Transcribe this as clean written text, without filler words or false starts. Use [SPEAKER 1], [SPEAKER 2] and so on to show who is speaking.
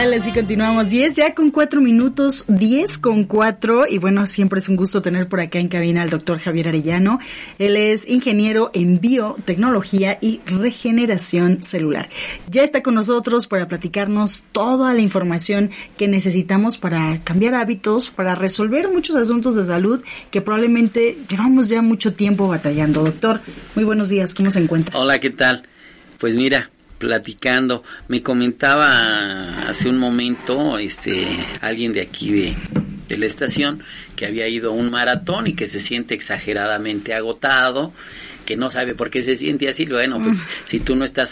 [SPEAKER 1] tal? Así continuamos. 10 ya con 4 minutos, 10 con 4. Y bueno, siempre es un gusto tener por acá en cabina al doctor Javier Arellano. Él es ingeniero en biotecnología y regeneración celular. Ya está con nosotros para platicarnos toda la información que necesitamos para cambiar hábitos, para resolver muchos asuntos de salud que probablemente llevamos ya mucho tiempo batallando. Doctor, muy buenos días. ¿Cómo se encuentra?
[SPEAKER 2] Hola, ¿qué tal? Pues mira, platicando, me comentaba hace un momento alguien de aquí de la estación que había ido a un maratón y que se siente exageradamente agotado, que no sabe por qué se siente así. Bueno, pues si tú no estás